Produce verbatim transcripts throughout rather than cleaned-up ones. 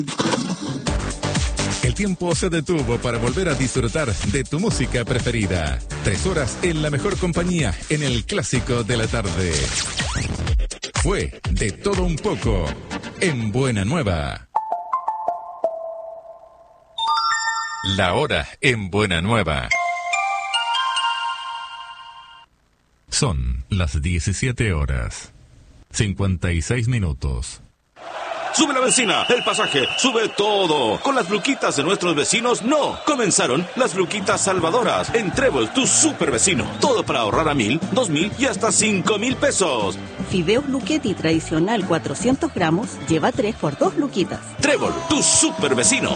El tiempo se detuvo para volver a disfrutar de tu música preferida. Tres horas en la mejor compañía en el clásico de la tarde. Fue de todo un poco en Buena Nueva. La hora en Buena Nueva. Son las diecisiete horas, cincuenta y seis minutos. Sube la benzina, el pasaje, sube todo. Con las Luquitas de nuestros vecinos, no. Comenzaron las Luquitas salvadoras en Trébol, tu super vecino. Todo para ahorrar a mil, dos mil y hasta cinco mil pesos. Fideos Luchetti tradicional cuatrocientos gramos, lleva tres por dos luquitas. Trébol, tu super vecino.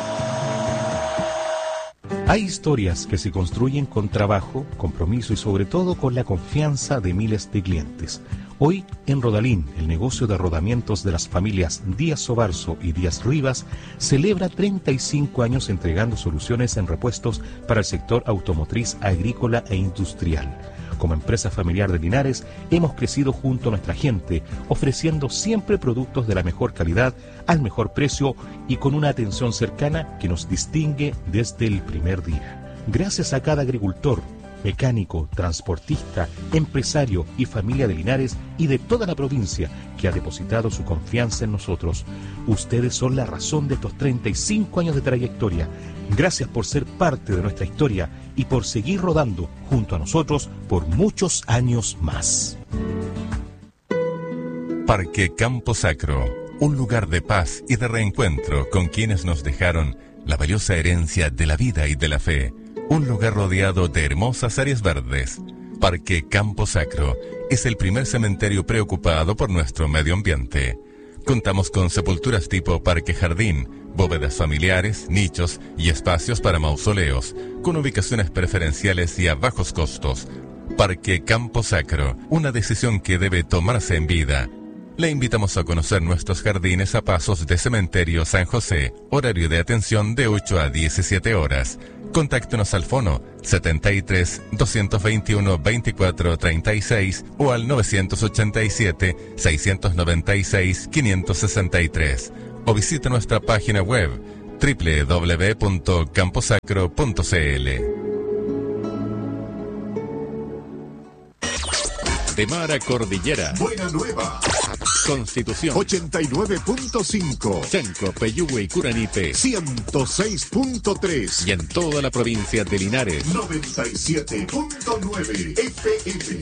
Hay historias que se construyen con trabajo, compromiso y sobre todo con la confianza de miles de clientes. Hoy, en Rodalín, el negocio de rodamientos de las familias Díaz Sobarzo y Díaz Rivas celebra treinta y cinco años entregando soluciones en repuestos para el sector automotriz, agrícola e industrial. Como empresa familiar de Linares, hemos crecido junto a nuestra gente, ofreciendo siempre productos de la mejor calidad, al mejor precio y con una atención cercana que nos distingue desde el primer día. Gracias a cada agricultor, mecánico, transportista, empresario y familia de Linares y de toda la provincia que ha depositado su confianza en nosotros. Ustedes son la razón de estos treinta y cinco años de trayectoria. Gracias por ser parte de nuestra historia y por seguir rodando junto a nosotros por muchos años más. Parque Campo Sacro, un lugar de paz y de reencuentro con quienes nos dejaron la valiosa herencia de la vida y de la fe. Un lugar rodeado de hermosas áreas verdes. Parque Campo Sacro es el primer cementerio preocupado por nuestro medio ambiente. Contamos con sepulturas tipo parque jardín, bóvedas familiares, nichos y espacios para mausoleos, con ubicaciones preferenciales y a bajos costos. Parque Campo Sacro, una decisión que debe tomarse en vida. Le invitamos a conocer nuestros jardines a pasos de Cementerio San José, horario de atención de ocho a diecisiete horas. Contáctenos al fono setenta y tres, doscientos veintiuno, veinticuatro treinta y seis o al novecientos ochenta y siete, seiscientos noventa y seis, quinientos sesenta y tres o visite nuestra página web doble u doble u doble u punto camposacro punto c l. De mar a cordillera. Buena Nueva. Constitución. ochenta y nueve punto cinco. Chanco, Peyúgue y Curanipe. ciento seis punto tres. Y en toda la provincia de Linares. noventa y siete punto nueve F M.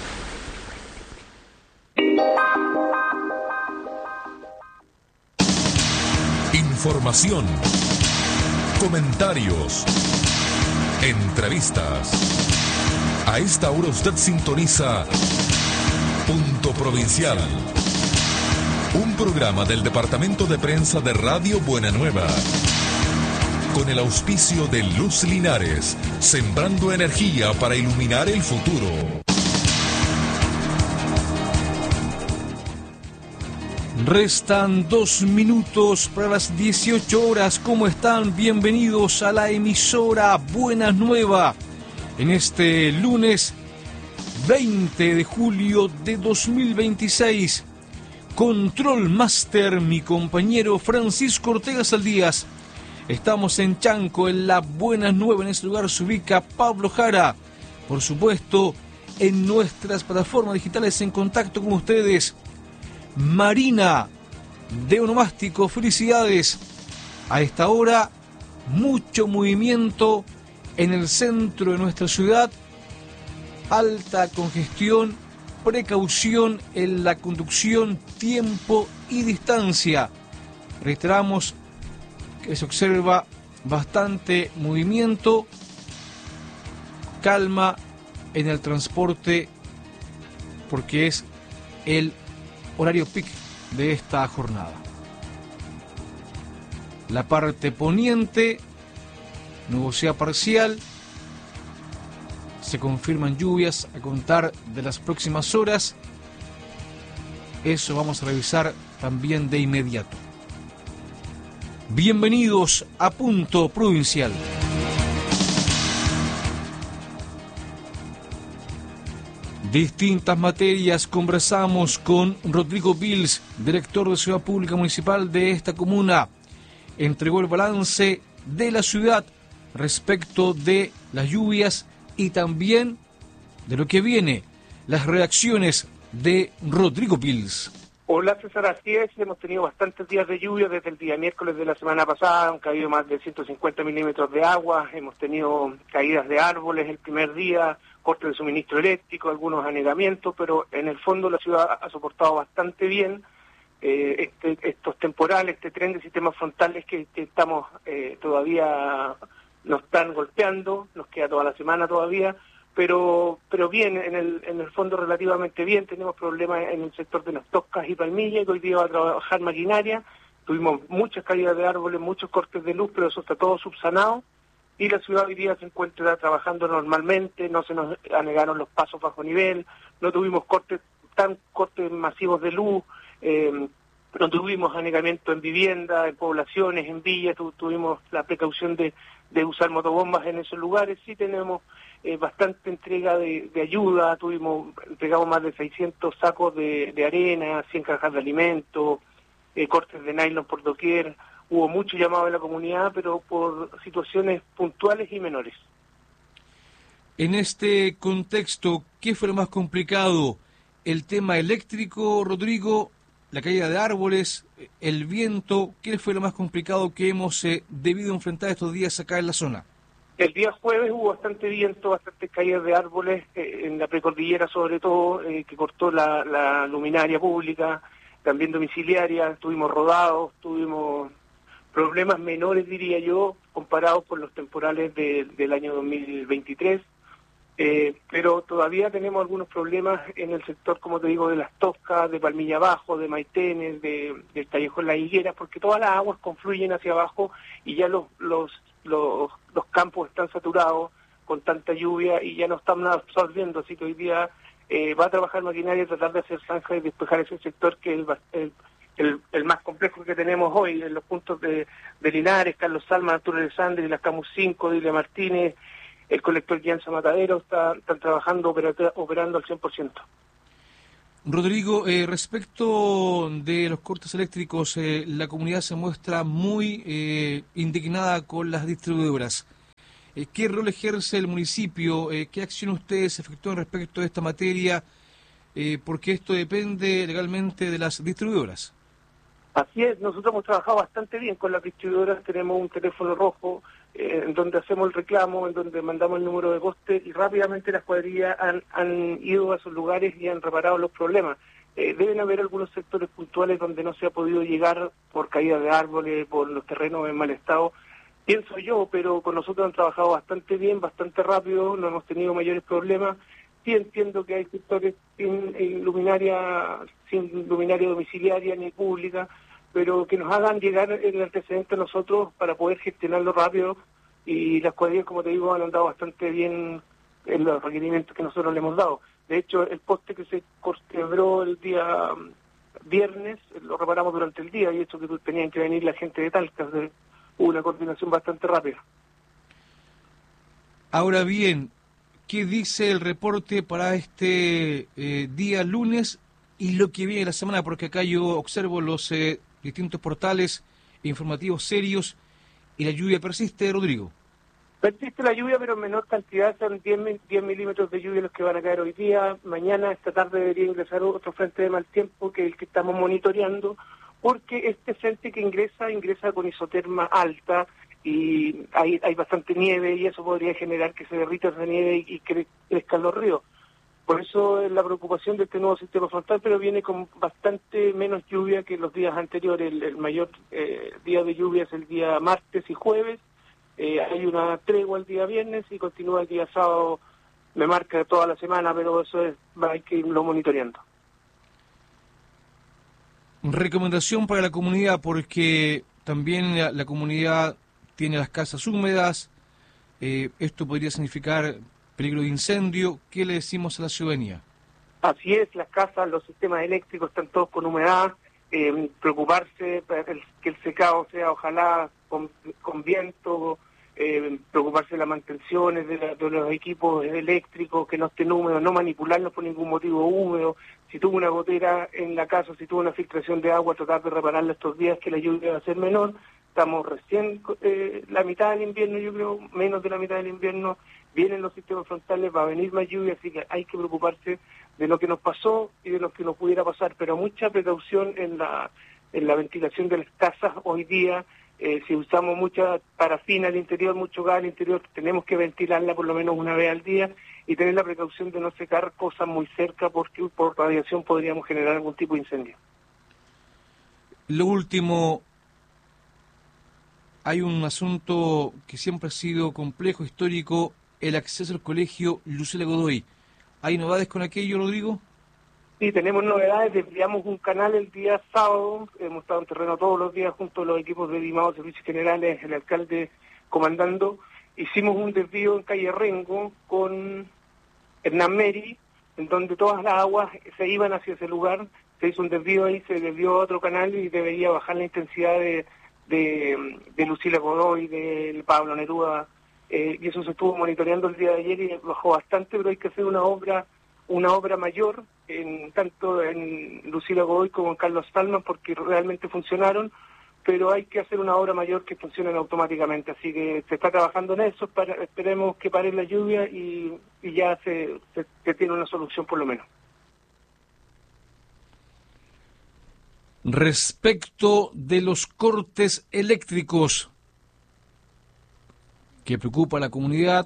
Información. Comentarios. Entrevistas. A esta hora usted sintoniza Punto Provincial, un programa del Departamento de Prensa de Radio Buena Nueva, con el auspicio de Luz Linares, sembrando energía para iluminar el futuro. Restan dos minutos para las dieciocho horas. ¿Cómo están? Bienvenidos a la emisora Buena Nueva. En este lunes veinte de julio de dos mil veintiséis, Control Master, mi compañero Francisco Ortega Saldías. Estamos en Chanco, en la Buena Nueva. En este lugar se ubica Pablo Jara. Por supuesto, en nuestras plataformas digitales en contacto con ustedes. Marina de Onomástico, felicidades. A esta hora, mucho movimiento en el centro de nuestra ciudad, alta congestión, precaución en la conducción, tiempo y distancia. Reiteramos que se observa bastante movimiento, calma en el transporte, porque es el horario pic de esta jornada. La parte poniente, nubosidad parcial, se confirman lluvias a contar de las próximas horas. Eso vamos a revisar también de inmediato. Bienvenidos a Punto Provincial. Distintas materias. Conversamos con Rodrigo Vils, director de Ciudad Pública Municipal de esta comuna. entregó el balance de la ciudad respecto de las lluvias y también de lo que viene, las reacciones de Rodrigo Pils. Hola César, así es, hemos tenido bastantes días de lluvia desde el día miércoles de la semana pasada, han caído más de ciento cincuenta milímetros de agua, hemos tenido caídas de árboles el primer día, cortes de suministro eléctrico, algunos anegamientos, pero en el fondo la ciudad ha soportado bastante bien eh, este, estos temporales, este tren de sistemas frontales que, que estamos eh, todavía, nos están golpeando, nos queda toda la semana todavía, pero pero bien, en el en el fondo relativamente bien. Tenemos problemas en el sector de las toscas y palmillas, que hoy día va a trabajar maquinaria, tuvimos muchas caídas de árboles, muchos cortes de luz, pero eso está todo subsanado, y la ciudad hoy día se encuentra trabajando normalmente, no se nos anegaron los pasos bajo nivel, no tuvimos cortes tan cortes masivos de luz, eh, no tuvimos anegamiento en vivienda, en poblaciones, en villas, tu, tuvimos la precaución de, de usar motobombas en esos lugares. Sí tenemos eh, bastante entrega de, de ayuda, tuvimos entregamos más de seiscientos sacos de, de arena, cien cajas de alimentos, eh, cortes de nylon por doquier. Hubo mucho llamado en la comunidad, pero por situaciones puntuales y menores. En este contexto, ¿qué fue lo más complicado? ¿El tema eléctrico, Rodrigo? ¿La caída de árboles? ¿El viento? ¿Qué fue lo más complicado que hemos eh, debido enfrentar estos días acá en la zona? El día jueves hubo bastante viento, bastante caídas de árboles, eh, en la precordillera sobre todo, eh, que cortó la, la luminaria pública, también domiciliaria, tuvimos rodados, tuvimos problemas menores, diría yo, comparados con los temporales de, del año dos mil veintitrés, eh, pero todavía tenemos algunos problemas en el sector, como te digo, de las toscas, de Palmilla Abajo, de Maitenes, de, del Callejón Las Higueras, porque todas las aguas confluyen hacia abajo y ya los, los, los, los campos están saturados con tanta lluvia y ya no están absorbiendo, así que hoy día eh, va a trabajar maquinaria y tratar de hacer zanja y despejar ese sector que es el, el El, el más complejo que tenemos hoy, en los puntos de, de Linares, Carlos Salma, Arturo Alessandri, las Camus cinco, Dilia Martínez, el colector Llanza Matadero, está, están trabajando, operando, operando al cien por ciento. Rodrigo, eh, respecto de los cortes eléctricos, eh, la comunidad se muestra muy eh, indignada con las distribuidoras. Eh, ¿Qué rol ejerce el municipio? Eh, ¿Qué acción ustedes efectúan respecto de esta materia? Eh, porque esto depende legalmente de las distribuidoras. Así es, nosotros hemos trabajado bastante bien con las distribuidoras, tenemos un teléfono rojo eh, en donde hacemos el reclamo, en donde mandamos el número de poste y rápidamente las cuadrillas han, han ido a esos lugares y han reparado los problemas. Eh, deben haber algunos sectores puntuales donde no se ha podido llegar por caída de árboles, por los terrenos en mal estado, pienso yo, pero con nosotros han trabajado bastante bien, bastante rápido, no hemos tenido mayores problemas. Sí entiendo que hay sectores sin luminaria, sin luminaria domiciliaria ni pública, pero que nos hagan llegar el antecedente a nosotros para poder gestionarlo rápido, y las cuadrillas, como te digo, han andado bastante bien en los requerimientos que nosotros le hemos dado. De hecho, el poste que se quebró el día viernes lo reparamos durante el día, y eso que tenían que venir la gente de Talca, hubo una coordinación bastante rápida. Ahora bien, ¿qué dice el reporte para este eh, día lunes y lo que viene la semana? Porque acá yo observo los eh, distintos portales informativos serios y la lluvia persiste, Rodrigo. Persiste la lluvia, pero en menor cantidad, son diez milímetros de lluvia los que van a caer hoy día. Mañana, esta tarde, debería ingresar otro frente de mal tiempo, que es el que estamos monitoreando, porque este frente que ingresa, ingresa con isoterma alta, y hay, hay bastante nieve, y eso podría generar que se derrita esa nieve y, y cre crezcan los ríos. Por eso es la preocupación de este nuevo sistema frontal, pero viene con bastante menos lluvia que los días anteriores. El, el mayor eh, día de lluvia es el día martes y jueves, eh, hay una tregua el día viernes y continúa el día sábado, me marca toda la semana, pero eso es, hay que irlo monitoreando. Recomendación para la comunidad, porque también la, la comunidad tiene las casas húmedas, eh, esto podría significar peligro de incendio. ¿Qué le decimos a la ciudadanía? Así es, las casas, los sistemas eléctricos están todos con humedad, eh, preocuparse para el, que el secado sea ojalá con, con viento, eh, preocuparse de las mantenciones de, la, de los equipos eléctricos, que no estén húmedos, no manipularlos por ningún motivo húmedo. Si tuvo una gotera en la casa, si tuvo una filtración de agua, tratar de repararla estos días, que la lluvia va a ser menor. estamos recién eh, la mitad del invierno, yo creo, menos de la mitad del invierno, vienen los sistemas frontales, va a venir más lluvia, así que hay que preocuparse de lo que nos pasó y de lo que nos pudiera pasar, pero mucha precaución en la en la ventilación de las casas hoy día. Eh, si usamos mucha parafina al interior, mucho gas al interior, tenemos que ventilarla por lo menos una vez al día y tener la precaución de no secar cosas muy cerca porque por radiación podríamos generar algún tipo de incendio. Lo último, hay un asunto que siempre ha sido complejo, histórico, el acceso al colegio Lucila Godoy. ¿Hay novedades con aquello, Rodrigo? Sí, tenemos novedades, desviamos un canal el día sábado, hemos estado en terreno todos los días junto a los equipos de Dimao, Servicios Generales, el alcalde comandando, hicimos un desvío en calle Rengo con Hernán Meri, en donde todas las aguas se iban hacia ese lugar, se hizo un desvío ahí, se desvió a otro canal y debería bajar la intensidad de, de, de Lucila Godoy, del Pablo Neruda, eh, y eso se estuvo monitoreando el día de ayer y bajó bastante, pero hay que hacer una obra una obra mayor, en tanto en Lucila Godoy como en Carlos Talman, porque realmente funcionaron, pero hay que hacer una obra mayor que funcionen automáticamente, así que se está trabajando en eso, para, esperemos que pare la lluvia y, y ya se, se, se tiene una solución por lo menos. Respecto de los cortes eléctricos que preocupa a la comunidad,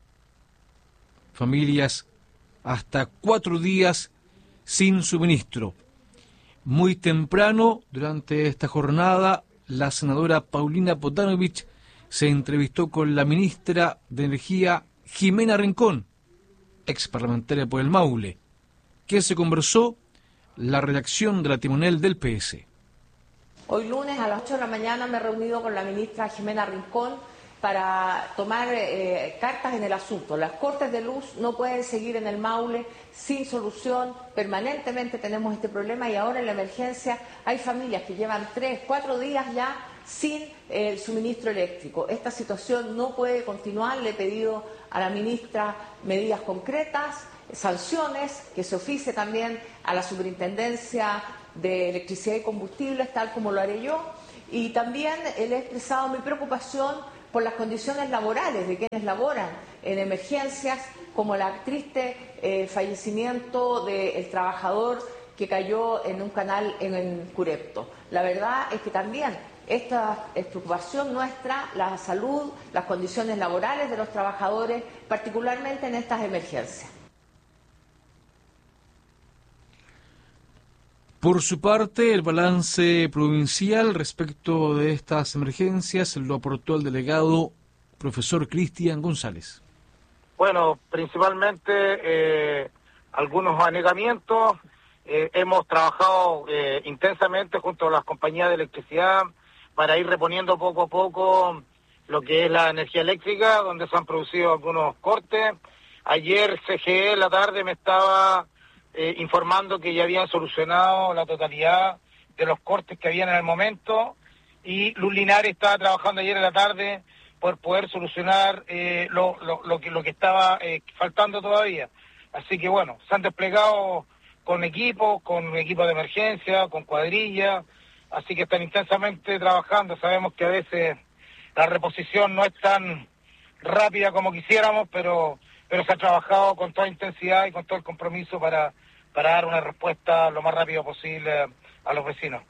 familias hasta cuatro días sin suministro. Muy temprano, durante esta jornada, la senadora Paulina Potanovich se entrevistó con la ministra de Energía, Jimena Rincón, ex parlamentaria por el Maule. ¿Qué se conversó? La redacción de la timonel del P S. Hoy lunes a las ocho de la mañana me he reunido con la ministra Jimena Rincón para tomar eh, cartas en el asunto. Las cortes de luz no pueden seguir en el Maule sin solución. Permanentemente tenemos este problema y ahora en la emergencia hay familias que llevan tres, cuatro días ya sin eh, el suministro eléctrico. Esta situación no puede continuar. Le he pedido a la ministra medidas concretas, sanciones, que se oficie también a la Superintendencia de Electricidad y Combustibles, tal como lo haré yo. Y también le he expresado mi preocupación por las condiciones laborales de quienes laboran en emergencias, como el triste eh, fallecimiento del trabajador que cayó en un canal en, en Curepto. La verdad es que también esta es preocupación nuestra, la salud, las condiciones laborales de los trabajadores, particularmente en estas emergencias. Por su parte, el balance provincial respecto de estas emergencias lo aportó el delegado profesor Cristian González. Bueno, principalmente eh, algunos anegamientos. Eh, hemos trabajado eh, intensamente junto a las compañías de electricidad para ir reponiendo poco a poco lo que es la energía eléctrica, donde se han producido algunos cortes. Ayer C G E en la tarde me estaba Eh, informando que ya habían solucionado la totalidad de los cortes que habían en el momento, y Luz Linares estaba trabajando ayer en la tarde por poder solucionar eh, lo, lo, lo, que, lo que estaba eh, faltando todavía. Así que bueno, se han desplegado con equipos, con equipos de emergencia, con cuadrillas, así que están intensamente trabajando. Sabemos que a veces la reposición no es tan rápida como quisiéramos, pero pero se ha trabajado con toda intensidad y con todo el compromiso para, para dar una respuesta lo más rápido posible a los vecinos.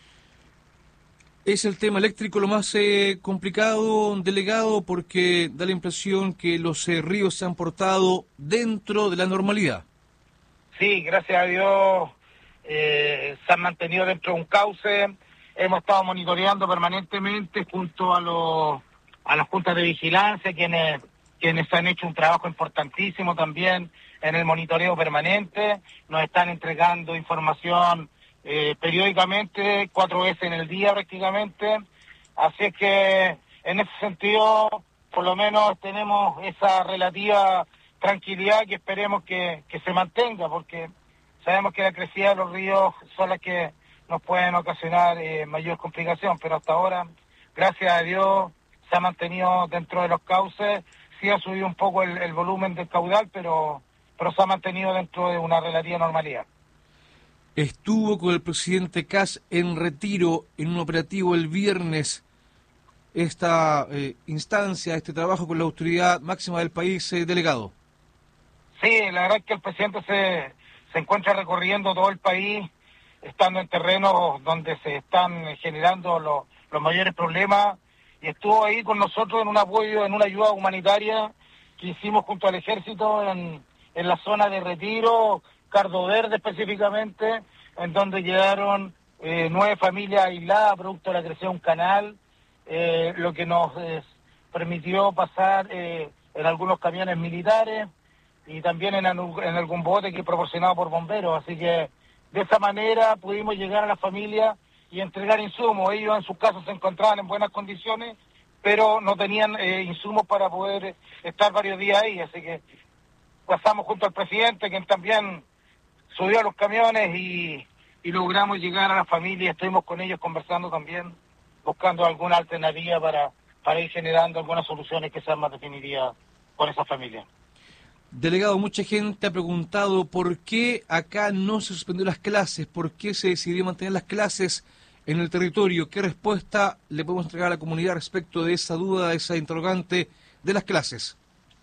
¿Es el tema eléctrico lo más eh, complicado, delegado, porque da la impresión que los eh, ríos se han portado dentro de la normalidad? Sí, gracias a Dios eh, se han mantenido dentro de un cauce. Hemos estado monitoreando permanentemente junto a los a las juntas de vigilancia, quienes quienes han hecho un trabajo importantísimo también en el monitoreo permanente, nos están entregando información eh, periódicamente, cuatro veces en el día prácticamente, así es que en ese sentido por lo menos tenemos esa relativa tranquilidad que esperemos que, que se mantenga, porque sabemos que la crecida de los ríos son las que nos pueden ocasionar eh, mayor complicación, pero hasta ahora, gracias a Dios, se ha mantenido dentro de los cauces. Sí ha subido un poco el, el volumen del caudal, pero, pero se ha mantenido dentro de una relativa normalidad. Estuvo con el presidente Kast en Retiro en un operativo el viernes esta eh, instancia, este trabajo con la autoridad máxima del país, eh, delegado? Sí, la verdad es que el presidente se, se encuentra recorriendo todo el país, estando en terrenos donde se están generando los, los mayores problemas, y estuvo ahí con nosotros en un apoyo, en una ayuda humanitaria que hicimos junto al ejército en, en la zona de Retiro, Cardo Verde específicamente, en donde llegaron eh, nueve familias aisladas producto de la creación de un canal, eh, lo que nos eh, permitió pasar eh, en algunos camiones militares y también en, en algún bote que es proporcionado por bomberos. Así que de esa manera pudimos llegar a la familia y entregar insumos. Ellos en sus casas se encontraban en buenas condiciones, pero no tenían eh, insumos para poder estar varios días ahí. Así que pasamos junto al presidente, quien también subió a los camiones y, y logramos llegar a la familia. Estuvimos con ellos conversando también, buscando alguna alternativa para, para ir generando algunas soluciones que sean más definitivas con esa familia. Delegado, mucha gente ha preguntado por qué acá no se suspendió las clases, por qué se decidió mantener las clases en el territorio. ¿Qué respuesta le podemos entregar a la comunidad respecto de esa duda, de esa interrogante de las clases?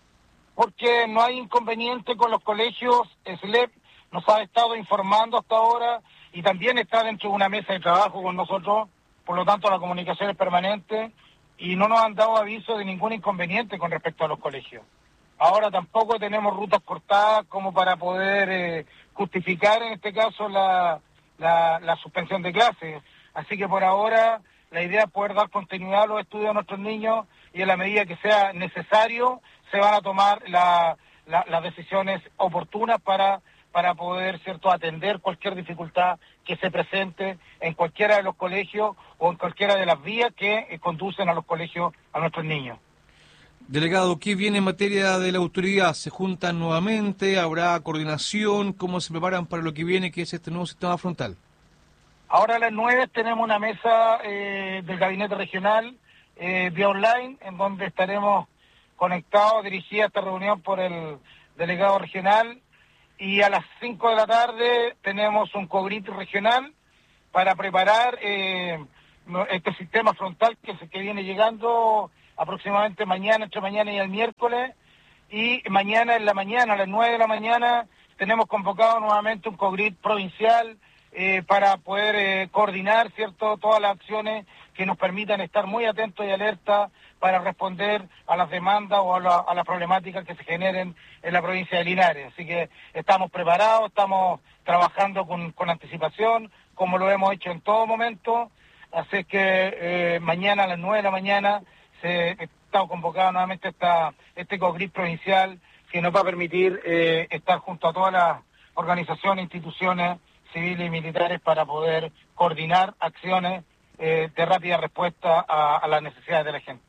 Porque no hay inconveniente con los colegios. S L E P nos ha estado informando hasta ahora y también está dentro de una mesa de trabajo con nosotros, por lo tanto la comunicación es permanente y no nos han dado aviso de ningún inconveniente con respecto a los colegios. Ahora tampoco tenemos rutas cortadas como para poder eh, justificar en este caso la, la, la suspensión de clases. Así que por ahora la idea es poder dar continuidad a los estudios a nuestros niños y en la medida que sea necesario se van a tomar la, la, las decisiones oportunas para, para poder, cierto, atender cualquier dificultad que se presente en cualquiera de los colegios o en cualquiera de las vías que eh, conducen a los colegios a nuestros niños. Delegado, ¿qué viene en materia de la autoridad? ¿Se juntan nuevamente? ¿Habrá coordinación? ¿Cómo se preparan para lo que viene, que es este nuevo sistema frontal? Ahora a las nueve tenemos una mesa eh, del gabinete regional eh, vía online, en donde estaremos conectados, dirigida esta reunión por el delegado regional, y a las cinco de la tarde tenemos un COGRIT regional para preparar eh, este sistema frontal que, se, que viene llegando aproximadamente mañana, entre mañana y el miércoles, y mañana en la mañana, a las nueve de la mañana, tenemos convocado nuevamente un COGRIT provincial eh, para poder eh, coordinar, cierto, todas las acciones que nos permitan estar muy atentos y alerta para responder a las demandas o a, la, a las problemáticas que se generen en la provincia de Linares. Así que estamos preparados, estamos trabajando con, con anticipación, como lo hemos hecho en todo momento. Así que eh, mañana a las nueve de la mañana se está convocado nuevamente esta, este COGRIT provincial que nos va a permitir eh, estar junto a todas las organizaciones, instituciones civiles y militares para poder coordinar acciones eh, de rápida respuesta a, a las necesidades de la gente.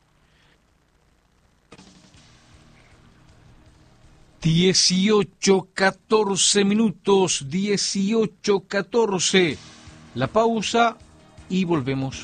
dieciocho catorce minutos, dieciocho catorce. La pausa y volvemos.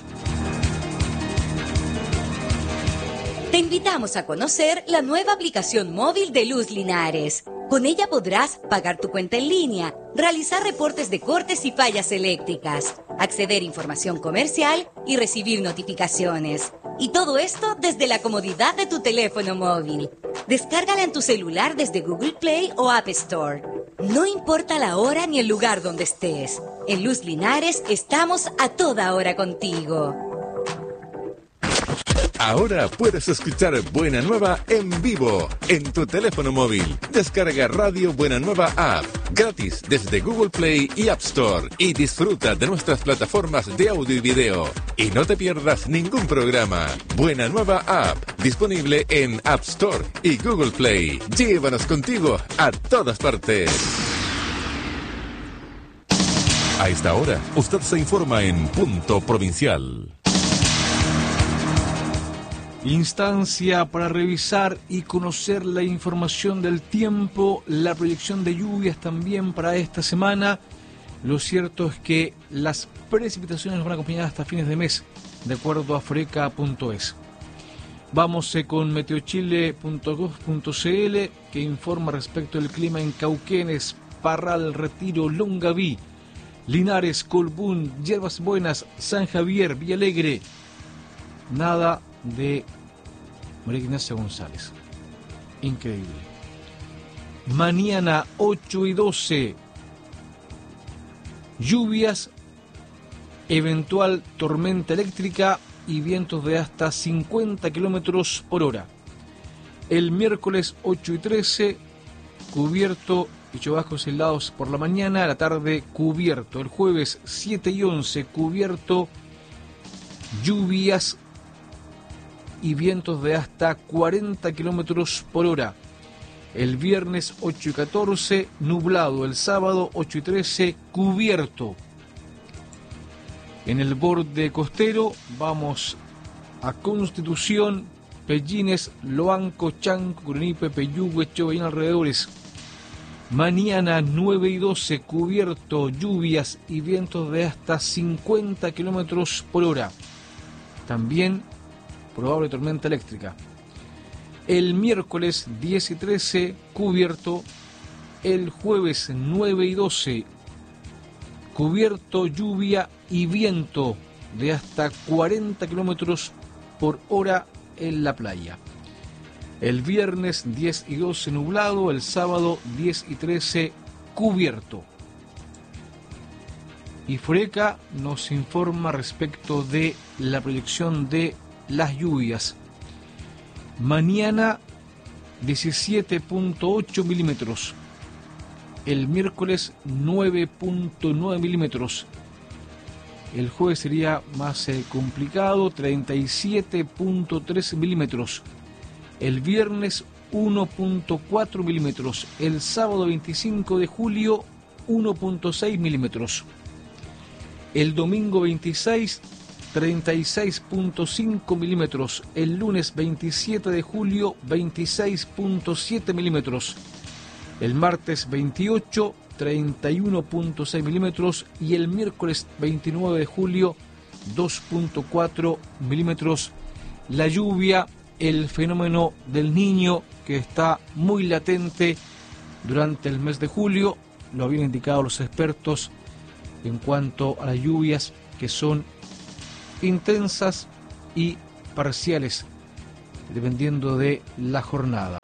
Te invitamos a conocer la nueva aplicación móvil de Luz Linares. Con ella podrás pagar tu cuenta en línea, realizar reportes de cortes y fallas eléctricas, acceder a información comercial y recibir notificaciones. Y todo esto desde la comodidad de tu teléfono móvil. Descárgala en tu celular desde Google Play o App Store. No importa la hora ni el lugar donde estés. En Luz Linares estamos a toda hora contigo. Ahora puedes escuchar Buena Nueva en vivo en tu teléfono móvil. Descarga Radio Buena Nueva App gratis desde Google Play y App Store y disfruta de nuestras plataformas de audio y video. Y no te pierdas ningún programa. Buena Nueva App, disponible en App Store y Google Play. Llévanos contigo a todas partes. A esta hora, usted se informa en Punto Provincial. Instancia para revisar y conocer la información del tiempo, la proyección de lluvias también para esta semana. Lo cierto es que las precipitaciones nos van a acompañar hasta fines de mes, de acuerdo a foreca punto es. Vamos eh, con meteochile punto gov punto cl, que informa respecto del clima en Cauquenes, Parral, Retiro, Longaví, Linares, Colbún, Yerbas Buenas, San Javier, Villalegre. Nada de María Ignacia González. Increíble. Mañana ocho y doce, lluvias, eventual tormenta eléctrica y vientos de hasta cincuenta kilómetros por hora. El miércoles ocho y trece, cubierto y chubascos aislados por la mañana, a la tarde cubierto. El jueves siete y once, cubierto, lluvias y vientos de hasta cuarenta kilómetros por hora. El viernes ocho y catorce, nublado. El sábado ocho y trece, cubierto. En el borde costero vamos a Constitución, Pellines, Loanco, Chanco, Curunipe, Peyúgue, Choveín, alrededores. Mañana nueve y doce, cubierto, lluvias y vientos de hasta cincuenta kilómetros por hora. También probable tormenta eléctrica. El miércoles diez y trece, cubierto. El jueves nueve y doce, cubierto, lluvia y viento de hasta cuarenta kilómetros por hora en la playa. El viernes diez y doce, nublado. El sábado diez y trece, cubierto. Y Foreca nos informa respecto de la proyección de las lluvias. Mañana diecisiete punto ocho milímetros. El miércoles nueve punto nueve milímetros. El jueves sería más eh, complicado, treinta y siete punto tres milímetros. El viernes uno punto cuatro milímetros. El sábado veinticinco de julio uno punto seis milímetros. El domingo veintiséis, treinta y seis punto cinco milímetros. El lunes veintisiete de julio, veintiséis punto siete milímetros. El martes veintiocho, treinta y uno punto seis milímetros. Y el miércoles veintinueve de julio, dos punto cuatro milímetros. La lluvia, el fenómeno del Niño, que está muy latente durante el mes de julio, lo habían indicado los expertos en cuanto a las lluvias, que son intensas y parciales, dependiendo de la jornada.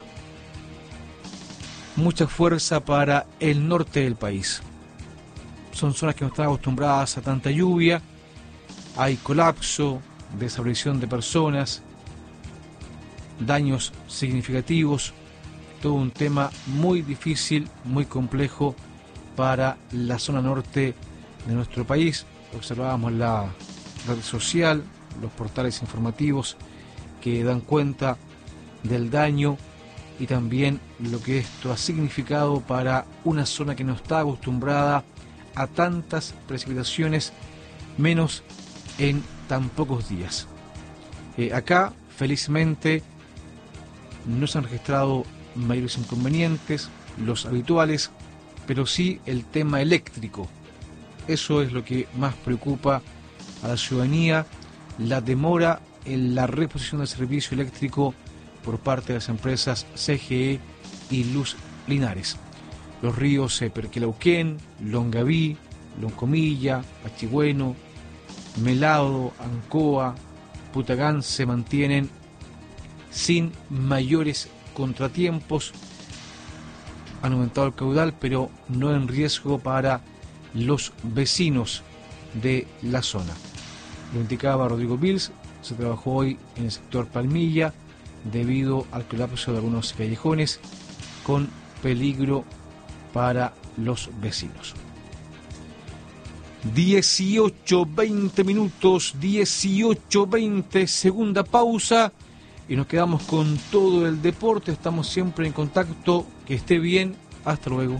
Mucha fuerza para el norte del país. Son zonas que no están acostumbradas a tanta lluvia. Hay colapso, desaparición de personas, daños significativos. Todo un tema muy difícil, muy complejo para la zona norte de nuestro país. Observábamos la red social, los portales informativos que dan cuenta del daño y también lo que esto ha significado para una zona que no está acostumbrada a tantas precipitaciones, menos en tan pocos días. Eh, acá, felizmente, no se han registrado mayores inconvenientes, los habituales, pero sí el tema eléctrico. Eso es lo que más preocupa a la ciudadanía, la demora en la reposición del servicio eléctrico por parte de las empresas C G E y Luz Linares. Los ríos eh, Perquelauquén, Longaví, Loncomilla, Achigüeno, Melado, Ancoa, Putagán se mantienen sin mayores contratiempos. Han aumentado el caudal, pero no en riesgo para los vecinos de la zona. Lo indicaba Rodrigo Pils, se trabajó hoy en el sector Palmilla debido al colapso de algunos callejones con peligro para los vecinos. dieciocho veinte minutos, dieciocho veinte, segunda pausa y nos quedamos con todo el deporte. Estamos siempre en contacto. Que esté bien. Hasta luego.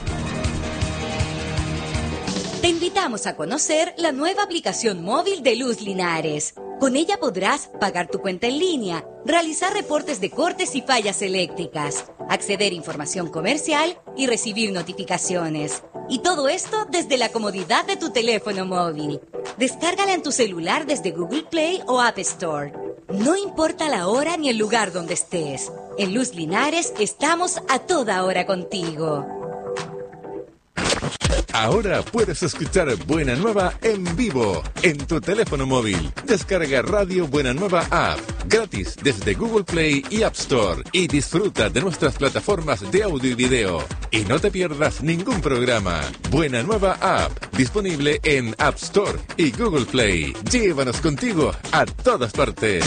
Te invitamos a conocer la nueva aplicación móvil de Luz Linares. Con ella podrás pagar tu cuenta en línea, realizar reportes de cortes y fallas eléctricas, acceder a información comercial y recibir notificaciones. Y todo esto desde la comodidad de tu teléfono móvil. Descárgala en tu celular desde Google Play o App Store. No importa la hora ni el lugar donde estés. En Luz Linares estamos a toda hora contigo. Ahora puedes escuchar Buena Nueva en vivo en tu teléfono móvil. Descarga Radio Buena Nueva App gratis desde Google Play y App Store y disfruta de nuestras plataformas de audio y video. Y no te pierdas ningún programa. Buena Nueva App, disponible en App Store y Google Play. Llévanos contigo a todas partes.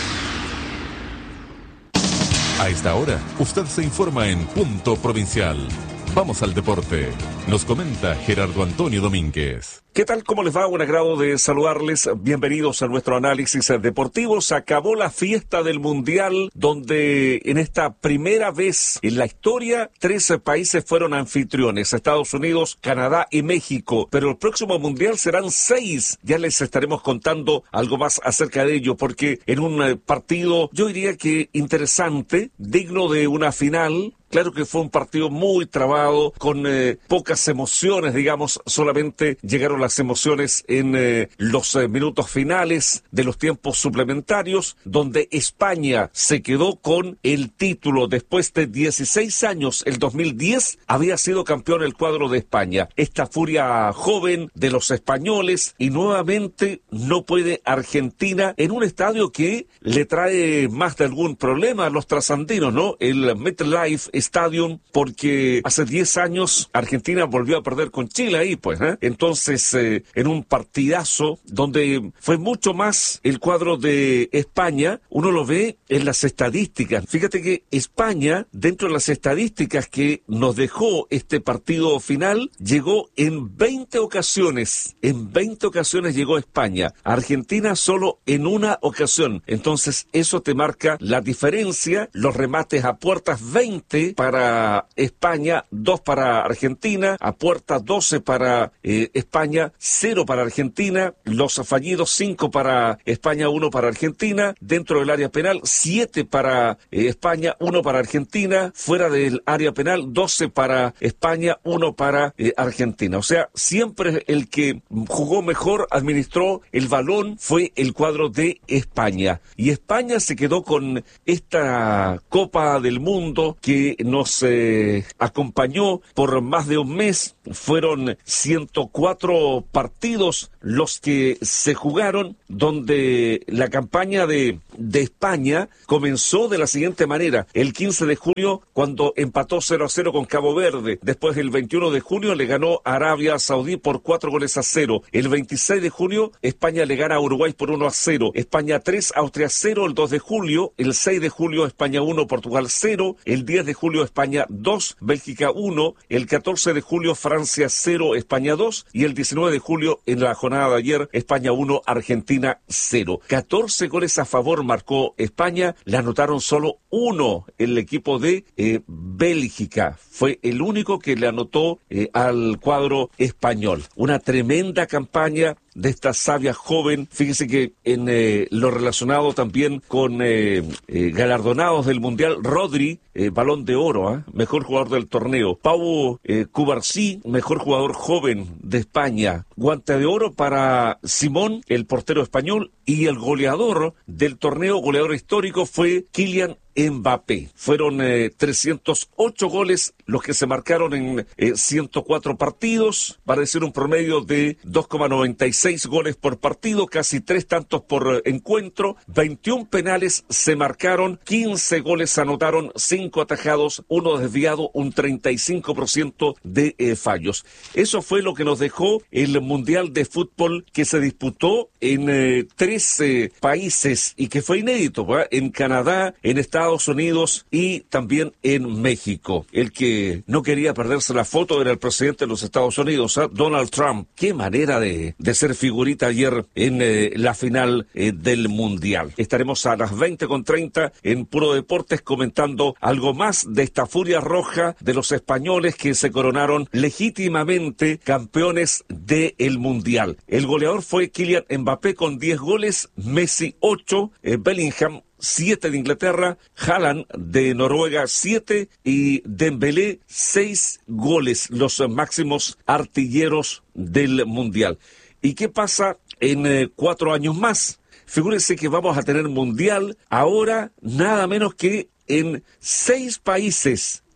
A esta hora, usted se informa en Punto Provincial. Vamos al deporte. Nos comenta Gerardo Antonio Domínguez. ¿Qué tal? ¿Cómo les va? Un agrado de saludarles. Bienvenidos a nuestro análisis deportivo. Se acabó la fiesta del Mundial, donde en esta primera vez en la historia, trece países fueron anfitriones: Estados Unidos, Canadá y México. Pero el próximo Mundial serán seis. Ya les estaremos contando algo más acerca de ello, porque en un partido, yo diría que interesante, digno de una final. Claro que fue un partido muy trabado, con eh, pocas emociones, digamos. Solamente llegaron las emociones en eh, los eh, minutos finales de los tiempos suplementarios, donde España se quedó con el título. Después de dieciséis años, el dos mil diez, había sido campeón el cuadro de España. Esta furia joven de los españoles, y nuevamente no puede Argentina en un estadio que le trae más de algún problema a los trasandinos, ¿no? El MetLife Stadium, porque hace diez años Argentina volvió a perder con Chile ahí, pues, ¿eh? Entonces, eh, en un partidazo donde fue mucho más el cuadro de España, uno lo ve en las estadísticas. Fíjate que España, dentro de las estadísticas que nos dejó este partido final, llegó en veinte ocasiones. En veinte ocasiones llegó España. Argentina solo en una ocasión. Entonces, eso te marca la diferencia. Los remates a puertas, veinte para España, dos para Argentina, a puerta doce para eh, España, cero para Argentina, los fallidos cinco para España, uno para Argentina, dentro del área penal siete para eh, España, uno para Argentina, fuera del área penal doce para España, uno para eh, Argentina. O sea, siempre el que jugó mejor, administró el balón, fue el cuadro de España. Y España se quedó con esta Copa del Mundo que nos eh, acompañó por más de un mes. Fueron ciento cuatro partidos los que se jugaron, donde la campaña de, de España comenzó de la siguiente manera: el quince de junio, cuando empató cero a cero con Cabo Verde. Después, el veintiuno de junio, le ganó a Arabia Saudí por cuatro goles a cero. El veintiséis de junio, España le gana a Uruguay por uno a cero. España tres, Austria cero. El dos de julio, el seis de julio, España uno, Portugal cero. El diez de julio, España dos, Bélgica uno. El catorce de julio, Francia cero, España dos. Y el diecinueve de julio, en la jornada de ayer, España uno, Argentina cero. catorce goles a favor marcó España, le anotaron solo uno el equipo de eh, Bélgica. Fue el único que le anotó eh, al cuadro español. Una tremenda campaña de esta sabia joven. Fíjese que en eh, lo relacionado también con eh, eh, galardonados del Mundial, Rodri, eh, Balón de Oro, ¿eh? mejor jugador del torneo. Pau eh, Cubarsí, mejor jugador joven de España. Guante de oro para Simón, el portero español, y el goleador del torneo, goleador histórico, fue Kylian Mbappé. Fueron eh, trescientos ocho goles los que se marcaron en eh, ciento cuatro partidos, para decir un promedio de dos coma noventa y seis goles por partido, casi tres tantos por eh, encuentro. veintiún penales se marcaron, quince goles se anotaron, cinco atajados, uno desviado, un treinta y cinco por ciento de eh, fallos. Eso fue lo que nos dejó el Mundial de Fútbol, que se disputó en eh, trece países y que fue inédito, ¿verdad? En Canadá, en Estados Unidos y también en México. El que no quería perderse la foto era el presidente de los Estados Unidos, ¿eh? Donald Trump. Qué manera de, de ser figurita ayer en eh, la final eh, del Mundial. Estaremos a las veinte con treinta en Puro Deportes comentando algo más de esta furia roja de los españoles que se coronaron legítimamente campeones del Mundial. El goleador fue Kylian Mbappé con diez goles, Messi ocho, eh, Bellingham siete de Inglaterra, Haaland de Noruega siete y Dembélé seis goles, los máximos artilleros del Mundial. ¿Y qué pasa en eh, cuatro años más? Figúrense que vamos a tener Mundial ahora nada menos que en seis países.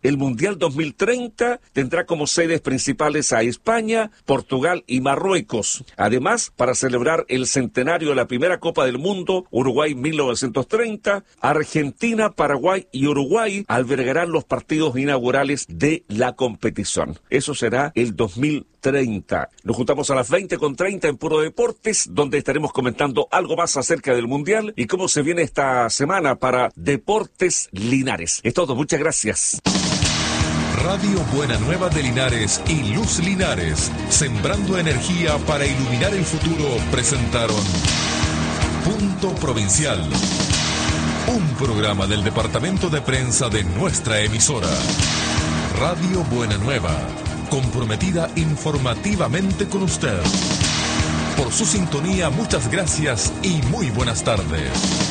el Mundial dos mil treinta tendrá como sedes principales a España, Portugal y Marruecos. Además, para celebrar el centenario de la primera Copa del Mundo, Uruguay mil novecientos treinta, Argentina, Paraguay y Uruguay albergarán los partidos inaugurales de la competición. Eso será el dos mil treinta. Nos juntamos a las veinte con treinta en Puro Deportes, donde estaremos comentando algo más acerca del Mundial y cómo se viene esta semana para Deportes Linares. Es todo, muchas gracias. Radio Buena Nueva de Linares y Luz Linares, sembrando energía para iluminar el futuro, presentaron Punto Provincial, un programa del departamento de prensa de nuestra emisora. Radio Buena Nueva, comprometida informativamente con usted. Por su sintonía, muchas gracias y muy buenas tardes.